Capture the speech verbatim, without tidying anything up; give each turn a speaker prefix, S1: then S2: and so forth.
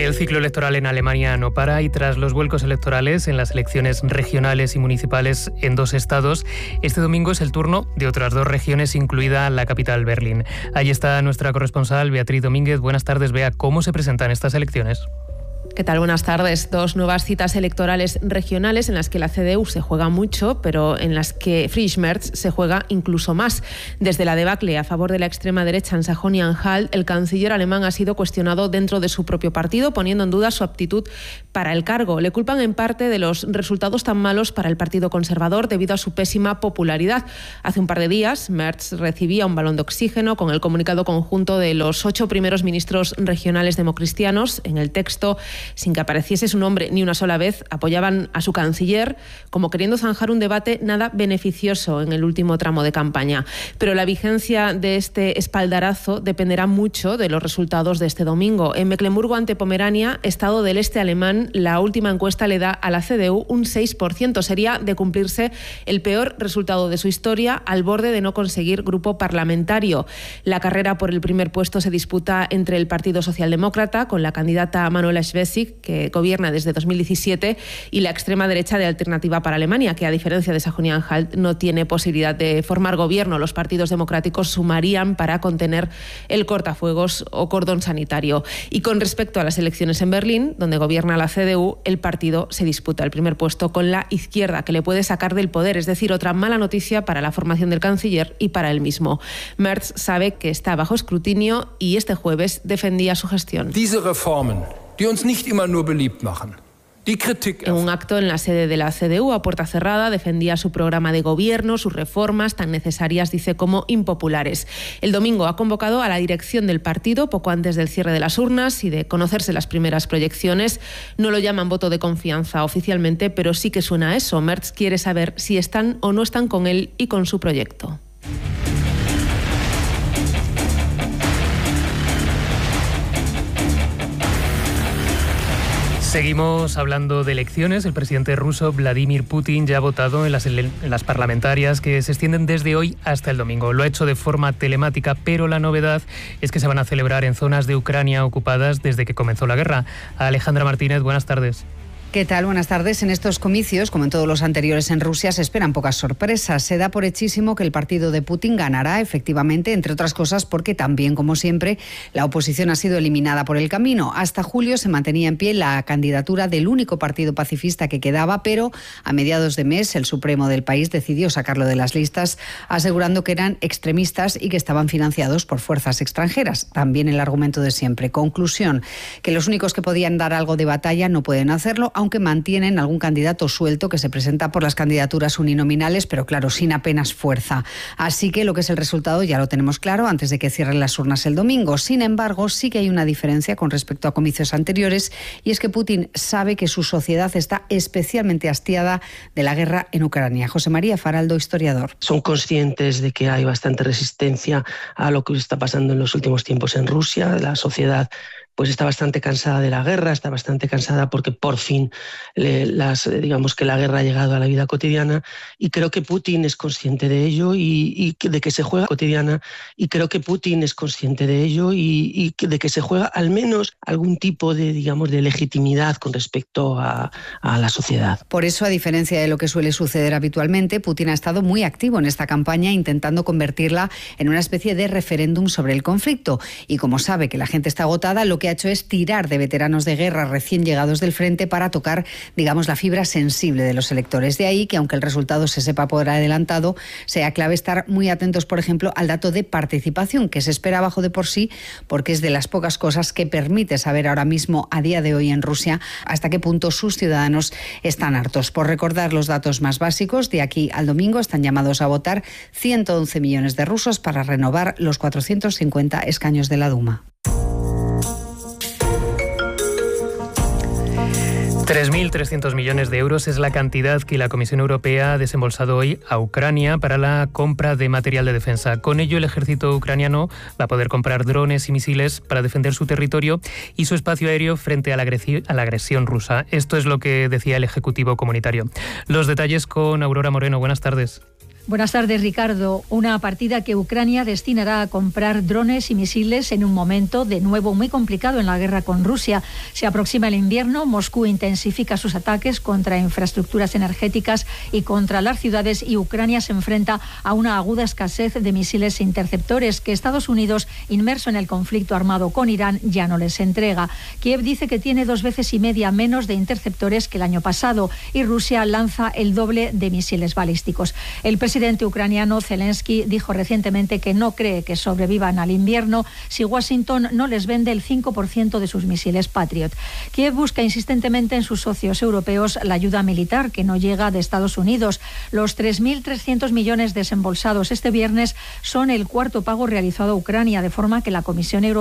S1: El ciclo electoral en Alemania no para y tras los vuelcos electorales en las elecciones regionales y municipales en dos estados, este domingo es el turno de otras dos regiones, incluida la capital, Berlín. Allí está nuestra corresponsal Beatriz Domínguez. Buenas tardes, Bea. ¿Cómo se presentan estas elecciones?
S2: ¿Qué tal? Buenas tardes. Dos nuevas citas electorales regionales en las que la C D U se juega mucho, pero en las que Friedrich Merz se juega incluso más. Desde la debacle a favor de la extrema derecha en Sajonia-Anhalt, el canciller alemán ha sido cuestionado dentro de su propio partido, poniendo en duda su aptitud para el cargo. Le culpan en parte de los resultados tan malos para el Partido Conservador debido a su pésima popularidad. Hace un par de días, Merz recibía un balón de oxígeno con el comunicado conjunto de los ocho primeros ministros regionales democristianos. En el texto, sin que apareciese su nombre ni una sola vez, apoyaban a su canciller como queriendo zanjar un debate nada beneficioso en el último tramo de campaña. Pero la vigencia de este espaldarazo dependerá mucho de los resultados de este domingo. En Mecklemburgo ante Pomerania, estado del este alemán, la última encuesta le da a la C D U un seis por ciento. Sería de cumplirse el peor resultado de su historia, al borde de no conseguir grupo parlamentario. La carrera por el primer puesto se disputa entre el Partido Socialdemócrata, con la candidata Manuela Schwesig, que gobierna desde dos mil diecisiete, y la extrema derecha de Alternativa para Alemania, que a diferencia de Sajonia-Anhalt no tiene posibilidad de formar gobierno. Los partidos democráticos sumarían para contener el cortafuegos o cordón sanitario. Y con respecto a las elecciones en Berlín, donde gobierna la C D U, el partido se disputa el primer puesto con la izquierda, que le puede sacar del poder, es decir, otra mala noticia para la formación del canciller y para él mismo. Merz sabe que está bajo escrutinio y este jueves defendía su gestión.
S3: Diese Reformen, die uns nicht immer nur beliebt machen.
S2: En un acto en la sede de la C D U a puerta cerrada defendía su programa de gobierno, sus reformas tan necesarias, dice, como impopulares. El domingo ha convocado a la dirección del partido poco antes del cierre de las urnas y de conocerse las primeras proyecciones. No lo llaman voto de confianza oficialmente, pero sí que suena a eso. Merz quiere saber si están o no están con él y con su proyecto.
S1: Seguimos hablando de elecciones. El presidente ruso Vladimir Putin ya ha votado en las, en las parlamentarias que se extienden desde hoy hasta el domingo. Lo ha hecho de forma telemática, pero la novedad es que se van a celebrar en zonas de Ucrania ocupadas desde que comenzó la guerra. Alejandra Martínez, buenas tardes.
S4: ¿Qué tal? Buenas tardes. En estos comicios, como en todos los anteriores en Rusia, se esperan pocas sorpresas. Se da por hechísimo que el partido de Putin ganará, efectivamente, entre otras cosas porque también, como siempre, la oposición ha sido eliminada por el camino. Hasta julio se mantenía en pie la candidatura del único partido pacifista que quedaba, pero a mediados de mes el Supremo del país decidió sacarlo de las listas, asegurando que eran extremistas y que estaban financiados por fuerzas extranjeras. También el argumento de siempre. Conclusión, que los únicos que podían dar algo de batalla no pueden hacerlo, aunque mantienen algún candidato suelto que se presenta por las candidaturas uninominales, pero claro, sin apenas fuerza. Así que lo que es el resultado ya lo tenemos claro antes de que cierren las urnas el domingo. Sin embargo, sí que hay una diferencia con respecto a comicios anteriores, y es que Putin sabe que su sociedad está especialmente hastiada de la guerra en Ucrania. José María Faraldo, historiador.
S5: Son conscientes de que hay bastante resistencia a lo que está pasando en los últimos tiempos en Rusia. La sociedad pues está bastante cansada de la guerra, está bastante cansada porque por fin le, las, digamos que la guerra ha llegado a la vida cotidiana, y creo que Putin es consciente de ello y, y de que se juega cotidiana y creo que Putin es consciente de ello y, y de que se juega al menos algún tipo de, digamos, de legitimidad con respecto a, a la sociedad.
S4: Por eso, a diferencia de lo que suele suceder habitualmente, Putin ha estado muy activo en esta campaña, intentando convertirla en una especie de referéndum sobre el conflicto. Y como sabe que la gente está agotada, lo que ha hecho es tirar de veteranos de guerra recién llegados del frente para tocar, digamos, la fibra sensible de los electores. De ahí que, aunque el resultado se sepa por adelantado, sea clave estar muy atentos, por ejemplo, al dato de participación, que se espera bajo de por sí, porque es de las pocas cosas que permite saber ahora mismo, a día de hoy en Rusia, hasta qué punto sus ciudadanos están hartos. Por recordar los datos más básicos, de aquí al domingo están llamados a votar ciento once millones de rusos para renovar los cuatrocientos cincuenta escaños de la Duma.
S1: tres mil trescientos millones de euros es la cantidad que la Comisión Europea ha desembolsado hoy a Ucrania para la compra de material de defensa. Con ello, el ejército ucraniano va a poder comprar drones y misiles para defender su territorio y su espacio aéreo frente a la agresión, a la agresión rusa. Esto es lo que decía el Ejecutivo Comunitario. Los detalles con Aurora Moreno. Buenas tardes.
S6: Buenas tardes, Ricardo. Una partida que Ucrania destinará a comprar drones y misiles en un momento de nuevo muy complicado en la guerra con Rusia. Se aproxima el invierno, Moscú intensifica sus ataques contra infraestructuras energéticas y contra las ciudades y Ucrania se enfrenta a una aguda escasez de misiles interceptores que Estados Unidos, inmerso en el conflicto armado con Irán, ya no les entrega. Kiev dice que tiene dos veces y media menos de interceptores que el año pasado y Rusia lanza el doble de misiles balísticos. El presidente El presidente ucraniano Zelensky dijo recientemente que no cree que sobrevivan al invierno si Washington no les vende el cinco por ciento de sus misiles Patriot. Kiev busca insistentemente en sus socios europeos la ayuda militar que no llega de Estados Unidos. Los tres mil trescientos millones desembolsados este viernes son el cuarto pago realizado a Ucrania, de forma que la Comisión Europea